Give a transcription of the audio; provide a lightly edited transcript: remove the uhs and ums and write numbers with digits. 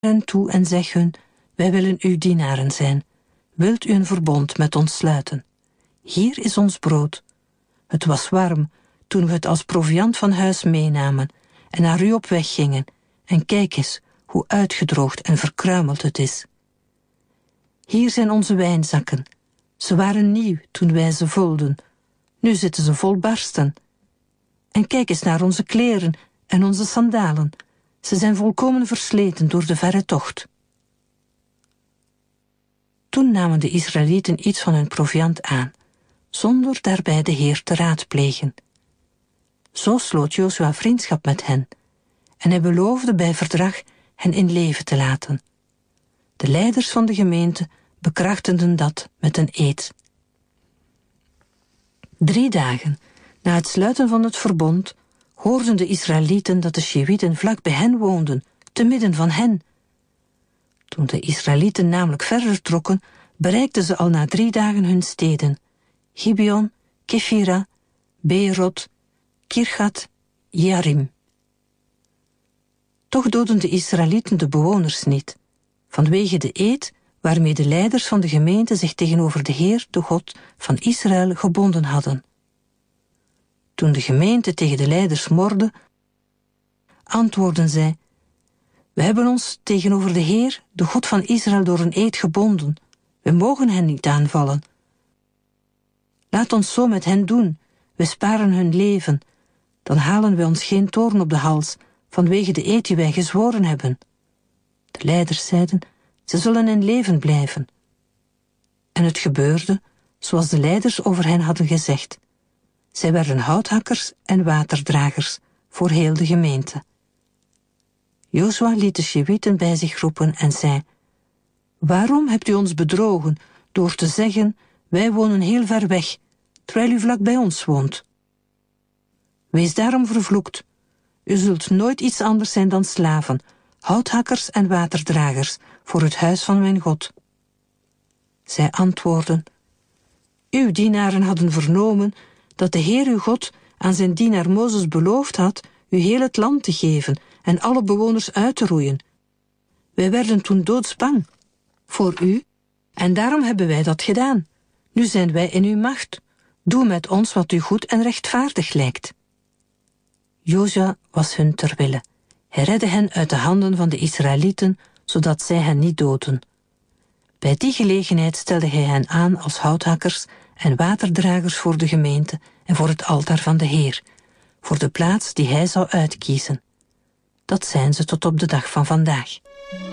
hen toe en zeg hun: wij willen uw dienaren zijn. Wilt u een verbond met ons sluiten? Hier is ons brood. Het was warm toen we het als proviand van huis meenamen en naar u op weg gingen. En kijk eens hoe uitgedroogd en verkruimeld het is. Hier zijn onze wijnzakken. Ze waren nieuw toen wij ze vulden. Nu zitten ze vol barsten. En kijk eens naar onze kleren en onze sandalen. Ze zijn volkomen versleten door de verre tocht. Toen namen de Israëlieten iets van hun proviand aan, zonder daarbij de Heer te raadplegen. Zo sloot Jozua vriendschap met hen, en hij beloofde bij verdrag hen in leven te laten. De leiders van de gemeente bekrachtigden dat met een eed. 3 dagen na het sluiten van het verbond hoorden de Israëlieten dat de Sjewieten vlak bij hen woonden, te midden van hen. Toen de Israëlieten namelijk verder trokken, bereikten ze al na 3 dagen hun steden: Gibeon, Kefira, Beerot, Kirgat, Jearim. Toch doodden de Israëlieten de bewoners niet, vanwege de eed waarmee de leiders van de gemeente zich tegenover de Heer, de God van Israël, gebonden hadden. Toen de gemeente tegen de leiders morde, antwoordden zij: we hebben ons tegenover de Heer, de God van Israël, door een eed gebonden. We mogen hen niet aanvallen. Laat ons zo met hen doen. We sparen hun leven. Dan halen wij ons geen toorn op de hals, vanwege de eed die wij gezworen hebben. De leiders zeiden: ze zullen in leven blijven. En het gebeurde zoals de leiders over hen hadden gezegd. Zij werden houthakkers en waterdragers voor heel de gemeente. Jozua liet de Sjewieten bij zich roepen en zei: waarom hebt u ons bedrogen door te zeggen: wij wonen heel ver weg, terwijl u vlak bij ons woont? Wees daarom vervloekt. U zult nooit iets anders zijn dan slaven, houthakkers en waterdragers voor het huis van mijn God. Zij antwoordden: uw dienaren hadden vernomen dat de Heer uw God aan zijn dienaar Mozes beloofd had u heel het land te geven en alle bewoners uit te roeien. Wij werden toen doodsbang voor u en daarom hebben wij dat gedaan. Nu zijn wij in uw macht. Doe met ons wat u goed en rechtvaardig lijkt. Jozua was hun ter wille. Hij redde hen uit de handen van de Israëlieten, zodat zij hen niet doodden. Bij die gelegenheid stelde hij hen aan als houthakkers en waterdragers voor de gemeente en voor het altaar van de Heer, voor de plaats die hij zou uitkiezen. Dat zijn ze tot op de dag van vandaag.